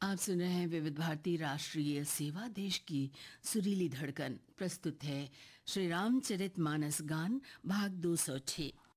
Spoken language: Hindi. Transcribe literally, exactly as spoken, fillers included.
आप सुन रहे हैं विविध भारती राष्ट्रीय सेवा, देश की सुरीली धड़कन। प्रस्तुत है श्री रामचरित मानस गान भाग दो सौ छह।